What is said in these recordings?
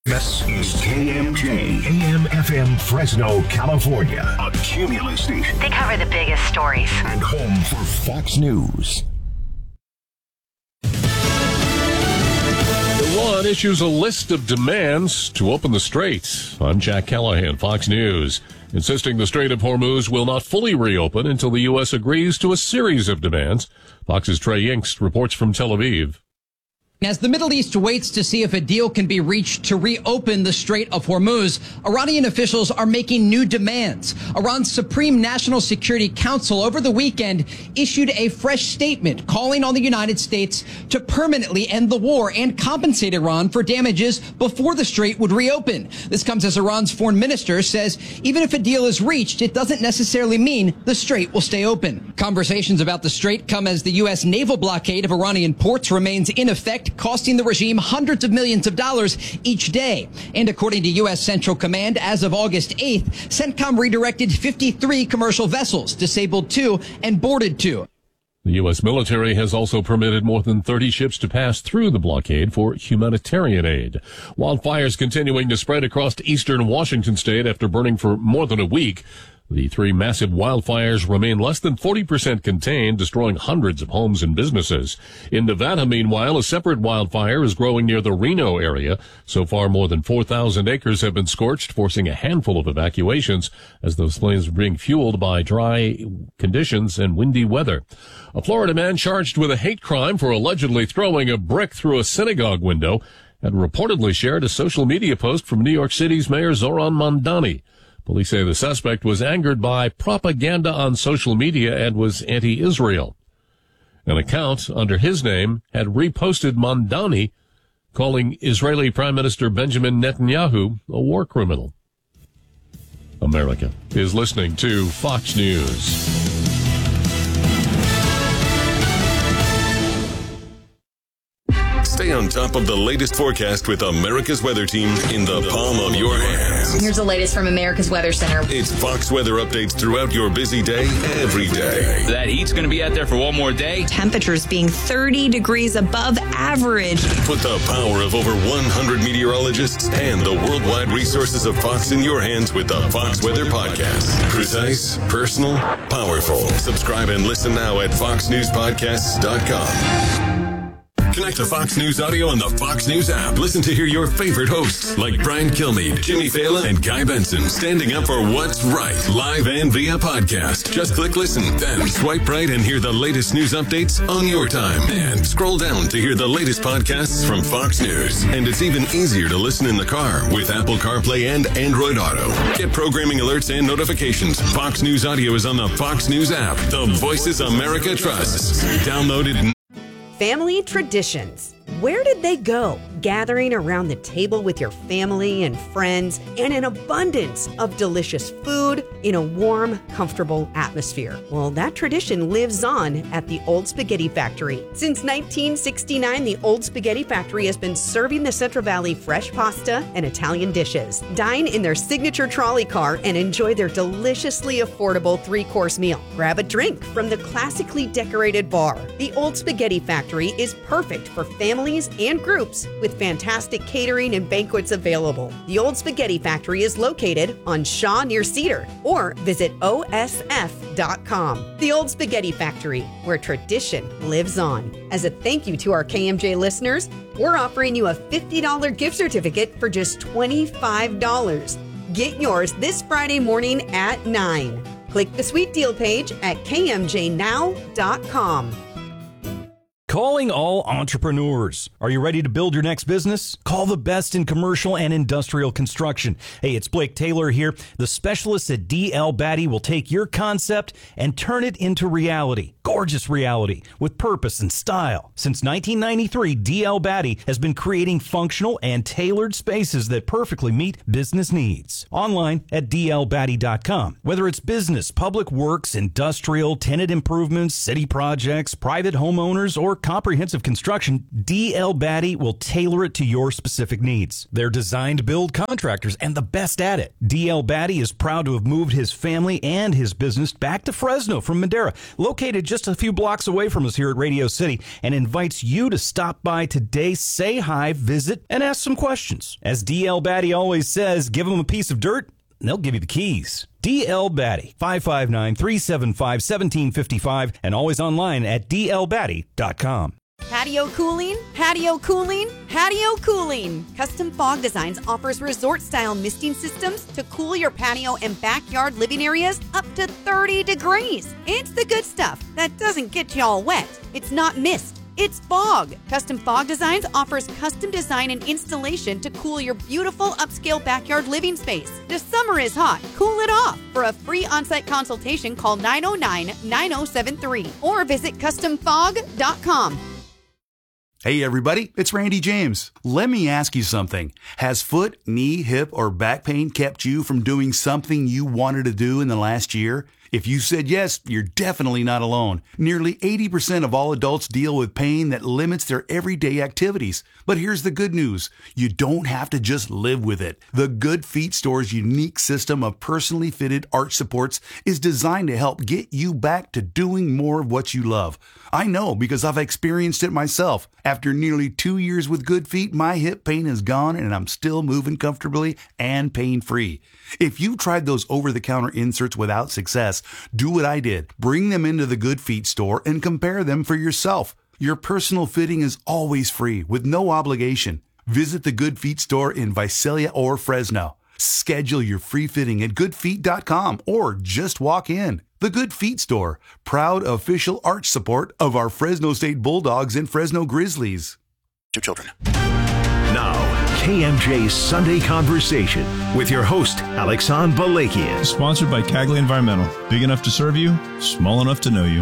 This is KMJ, AM/FM Fresno, California, a Cumulus station. They cover the biggest stories. And home for Fox News. Iran issues a list of demands to open the Strait. I'm Jack Callahan, Fox News, insisting the Strait of Hormuz will not fully reopen until the U.S. agrees to a series of demands. Fox's Trey Yingst reports from Tel Aviv. As the Middle East waits to see if a deal can be reached to reopen the Strait of Hormuz, Iranian officials are making new demands. Iran's Supreme National Security Council over the weekend issued a fresh statement calling on the United States to permanently end the war and compensate Iran for damages before the Strait would reopen. This comes as Iran's foreign minister says even if a deal is reached, it doesn't necessarily mean the Strait will stay open. Conversations about the Strait come as the U.S. naval blockade of Iranian ports remains in effect, costing the regime hundreds of millions of dollars each day. And according to U.S. Central Command, as of August 8th, CENTCOM redirected 53 commercial vessels, disabled 2, and boarded 2. The U.S. military has also permitted more than 30 ships to pass through the blockade for humanitarian aid. Wildfires continuing to spread across eastern Washington state after burning for more than a week. The 3 massive wildfires remain less than 40% contained, destroying hundreds of homes and businesses. In Nevada, meanwhile, a separate wildfire is growing near the Reno area. So far, more than 4,000 acres have been scorched, forcing a handful of evacuations as those flames are being fueled by dry conditions and windy weather. A Florida man charged with a hate crime for allegedly throwing a brick through a synagogue window had reportedly shared a social media post from New York City's Mayor Zoran Mamdani. Police say the suspect was angered by propaganda on social media and was anti-Israel. An account under his name had reposted Mamdani, calling Israeli Prime Minister Benjamin Netanyahu a war criminal. America is listening to Fox News. Stay on top of the latest forecast with America's Weather Team in the palm of your hands. Here's the latest from America's Weather Center. It's Fox weather updates throughout your busy day, every day. That heat's going to be out there for one more day. Temperatures being 30 degrees above average. Put the power of over 100 meteorologists and the worldwide resources of Fox in your hands with the Fox Weather Podcast. Precise, personal, powerful. Subscribe and listen now at foxnewspodcasts.com. Connect to Fox News Audio on the Fox News app. Listen to hear your favorite hosts like Brian Kilmeade, Jimmy Fallon, and Guy Benson standing up for what's right, live and via podcast. Just click listen, then swipe right and hear the latest news updates on your time. And scroll down to hear the latest podcasts from Fox News. And it's even easier to listen in the car with Apple CarPlay and Android Auto. Get programming alerts and notifications. Fox News Audio is on the Fox News app. The voices America trusts. Download it. Family traditions. Where did they go? Gathering around the table with your family and friends and an abundance of delicious food in a warm, comfortable atmosphere. Well, that tradition lives on at the Old Spaghetti Factory. Since 1969, the Old Spaghetti Factory has been serving the Central Valley fresh pasta and Italian dishes. Dine in their signature trolley car and enjoy their deliciously affordable 3-course meal. Grab a drink from the classically decorated bar. The Old Spaghetti Factory is perfect for families and groups with fantastic catering and banquets available. The Old Spaghetti Factory is located on Shaw near Cedar, or visit osf.com. The Old Spaghetti Factory, where tradition lives on. As a thank you to our KMJ listeners, we're offering you a $50 gift certificate for just $25. Get yours this Friday morning at 9. Click the sweet deal page at kmjnow.com. Calling all entrepreneurs. Are you ready to build your next business? Call the best in commercial and industrial construction. Hey, it's Blake Taylor here. The specialists at D.L. Batty will take your concept and turn it into reality. Gorgeous reality with purpose and style. Since 1993, D.L. Batty has been creating functional and tailored spaces that perfectly meet business needs. Online at dlbatty.com. Whether it's business, public works, industrial, tenant improvements, city projects, private homeowners, or comprehensive construction, D.L. Batty will tailor it to your specific needs. They're designed to build contractors and the best at it. D.L. Batty is proud to have moved his family and his business back to Fresno from Madera, located just a few blocks away from us here at Radio City, and invites you to stop by today, say hi, visit, and ask some questions. As D.L. Batty always says, give them a piece of dirt, and they'll give you the keys. D.L. Batty, 559-375-1755, and always online at dlbatty.com. Patio cooling, patio cooling, patio cooling. Custom Fog Designs offers resort-style misting systems to cool your patio and backyard living areas up to 30 degrees. It's the good stuff that doesn't get you all wet. It's not mist. It's fog. Custom Fog Designs offers custom design and installation to cool your beautiful upscale backyard living space. The summer is hot. Cool it off. For a free on-site consultation, call 909-9073 or visit customfog.com. Hey everybody, it's Randy James. Let me ask you something. Has foot, knee, hip, or back pain kept you from doing something you wanted to do in the last year? If you said yes, you're definitely not alone. Nearly 80% of all adults deal with pain that limits their everyday activities. But here's the good news. You don't have to just live with it. The Good Feet Store's unique system of personally fitted arch supports is designed to help get you back to doing more of what you love. I know because I've experienced it myself. After nearly 2 years with Good Feet, my hip pain is gone and I'm still moving comfortably and pain-free. If you tried those over-the-counter inserts without success, do what I did. Bring them into the Good Feet store and compare them for yourself. Your personal fitting is always free with no obligation. Visit the Good Feet store in Visalia or Fresno. Schedule your free fitting at goodfeet.com or just walk in. The Good Feet Store, proud official arch support of our Fresno State Bulldogs and Fresno Grizzlies. Your children. Now, KMJ's Sunday Conversation with your host, Alexan Balakian. Sponsored by Cagley Environmental. Big enough to serve you, small enough to know you.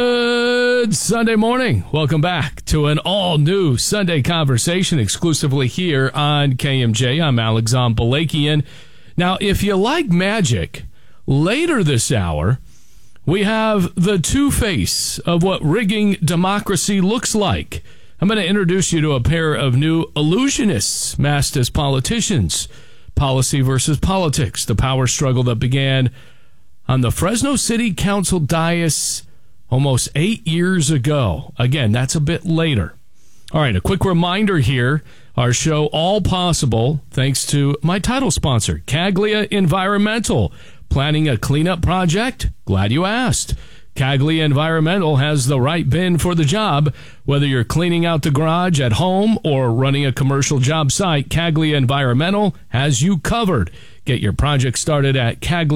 Good Sunday morning. Welcome back to an all-new Sunday Conversation exclusively here on KMJ. I'm Alexan Balakian. Now, if you like magic, later this hour, we have the two-face of what rigging democracy looks like. I'm going to introduce you to a pair of new illusionists masked as politicians. Policy versus politics, the power struggle that began on the Fresno City Council dais almost 8 years ago. Again, that's a bit later. All right, a quick reminder here. Our show all possible thanks to my title sponsor, Cagley Environmental. Planning a cleanup project? Glad you asked. Cagley Environmental has the right bin for the job. Whether you're cleaning out the garage at home or running a commercial job site, Cagley Environmental has you covered. Get your project started at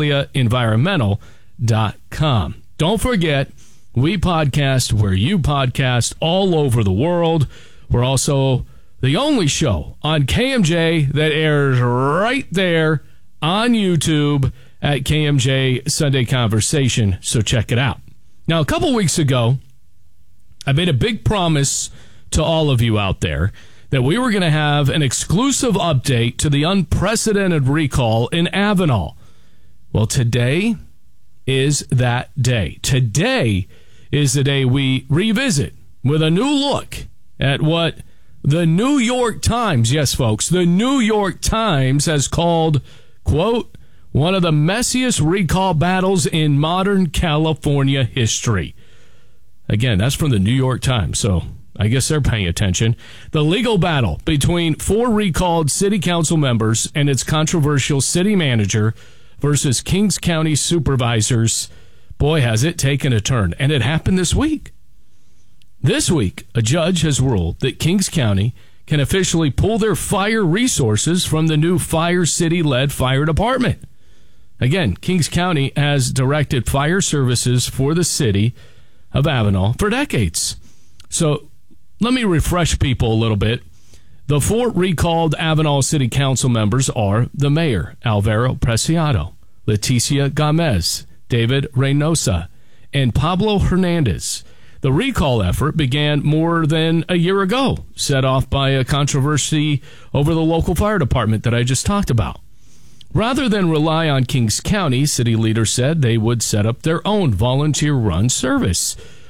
CagleyEnvironmental.com. Don't forget, we podcast where you podcast all over the world. We're also the only show on KMJ that airs right there on YouTube at KMJ Sunday Conversation, so check it out. Now, a couple weeks ago, I made a big promise to all of you out there that we were going to have an exclusive update to the unprecedented recall in Avenal. Well, today is that day. Today is the day we revisit with a new look at what the New York Times, yes, folks, the New York Times has called, quote, one of the messiest recall battles in modern California history. Again, that's from the New York Times, so I guess they're paying attention. The legal battle between 4 recalled city council members and its controversial city manager versus Kings County supervisors. Boy, has it taken a turn, and it happened this week. This week, a judge has ruled that Kings County can officially pull their fire resources from the new Fire City-led fire department. Again, Kings County has directed fire services for the city of Avenal for decades. So let me refresh people a little bit. The 4 recalled Avenal City Council members are the mayor, Alvaro Preciado, Leticia Gomez, David Reynosa, and Pablo Hernandez. The recall effort began more than a year ago, set off by a controversy over the local fire department that I just talked about. Rather than rely on Kings County, city leaders said they would set up their own volunteer-run service.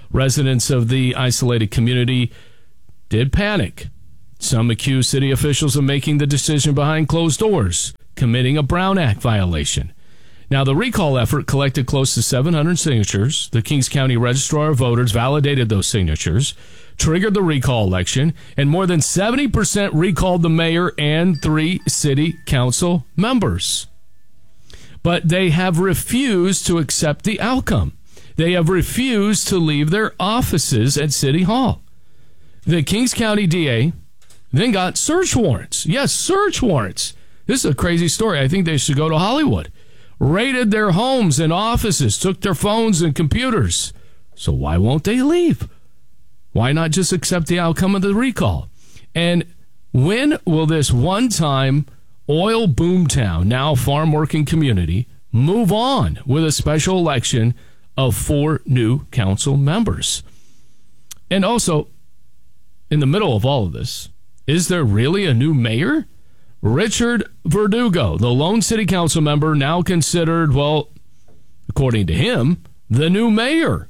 Residents of the isolated community did panic. Some accused city officials of making the decision behind closed doors, committing a Brown Act violation. Now, the recall effort collected close to 700 signatures. The Kings County Registrar of Voters validated those signatures, triggered the recall election, and more than 70% recalled the mayor and 3 city council members. But they have refused to accept the outcome. They have refused to leave their offices at City Hall. The Kings County DA then got search warrants. Yes, search warrants. This is a crazy story. I think they should go to Hollywood. Raided their homes and offices, took their phones and computers. So why won't they leave? Why not just accept the outcome of the recall? And when will this one-time oil boomtown, now farm-working community, move on with a special election of 4 new council members? And also, in the middle of all of this, is there really a new mayor? Richard Verdugo, the lone city council member, now considered, well, according to him, the new mayor.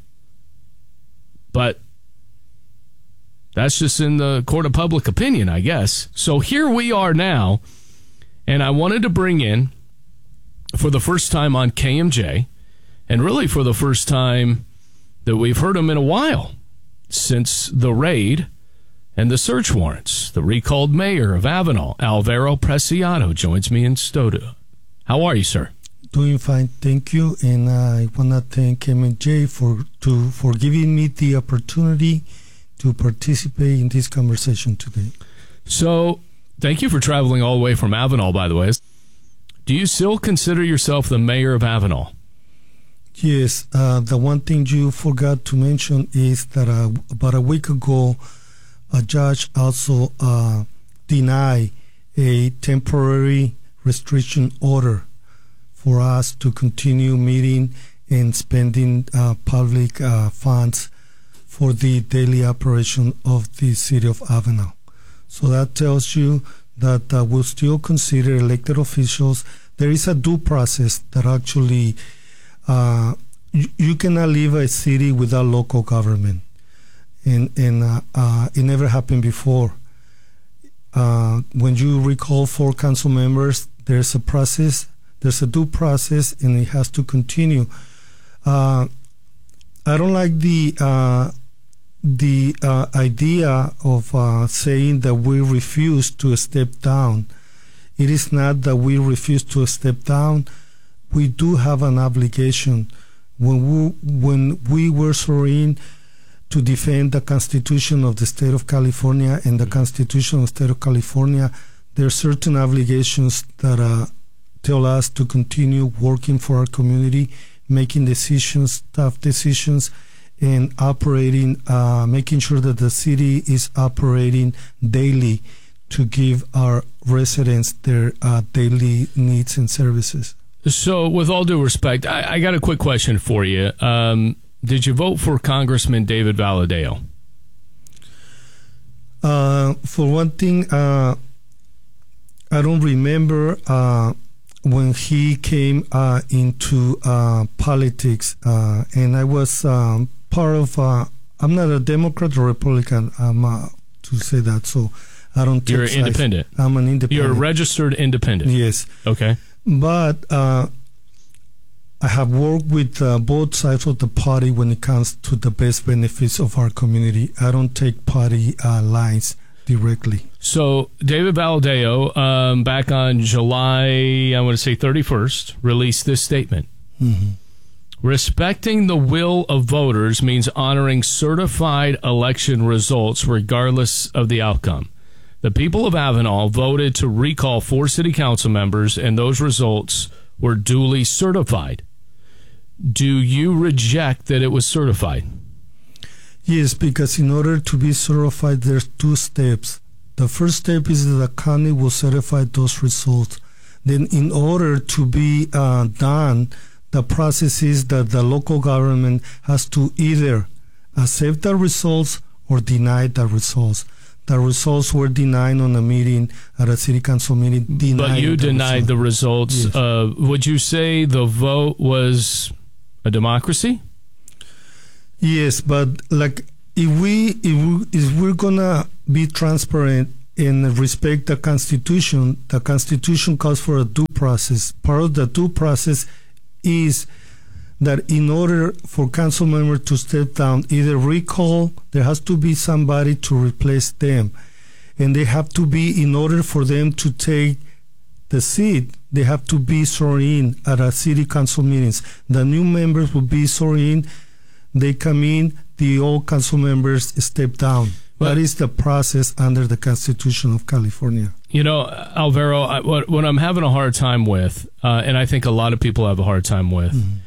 But that's just in the court of public opinion, I guess. So here we are now, and I wanted to bring in, for the first time on KMJ, and really for the first time that we've heard him in a while, since the raid and the search warrants, the recalled mayor of Avenal, Alvaro Preciado, joins me in studio. How are you, sir? Doing fine, thank you. And I want to thank KMJ for giving me the opportunity to participate in this conversation today. So, thank you for traveling all the way from Avenal, by the way. Do you still consider yourself the mayor of Avenal? Yes. The one thing you forgot to mention is that about a week ago, a judge also denied a temporary restriction order for us to continue meeting and spending public funds for the daily operation of the city of Avenal. So that tells you that we'll still consider elected officials. There is a due process that actually you cannot leave a city without local government. And it never happened before. When you recall 4 council members, there's a process, there's a due process, and it has to continue. I don't like the idea of saying that we refuse to step down. It is not that we refuse to step down. We do have an obligation. When we were sworn to defend the Constitution of the State of California and the Constitution of the State of California, there are certain obligations that tell us to continue working for our community, making decisions, tough decisions, and operating, making sure that the city is operating daily to give our residents their daily needs and services. So, with all due respect, I got a quick question for you. Did you vote for Congressman David Valadao? For one thing, I don't remember when he came into politics, and I was part of. I'm not a Democrat or Republican. To say that, so I don't. You're independent. I'm an independent. You're a registered independent. Yes. Okay. But I have worked with both sides of the party when it comes to the best benefits of our community. I don't take party lines directly. So David Valadao, back on July, I want to say 31st, released this statement. Mm-hmm. Respecting the will of voters means honoring certified election results regardless of the outcome. The people of Avenal voted to recall 4 city council members, and those results were duly certified. Do you reject that it was certified? Yes, because in order to be certified, there's 2 steps. The first step is that the county will certify those results. Then in order to be done, the process is that the local government has to either accept the results or deny the results. The results were denied on a meeting, at a city council meeting. But you denied the results. Yes. Would you say the vote was a democracy? Yes, but like if we're gonna be transparent and respect the Constitution calls for a due process. Part of the due process is that in order for council members to step down, either recall, there has to be somebody to replace them. And they have to be, in order for them to take the seat, they have to be sworn in at a city council meetings. The new members will be sworn in, they come in, the old council members step down. That is the process under the Constitution of California. You know, Alvaro, what I'm having a hard time with, and I think a lot of people have a hard time with,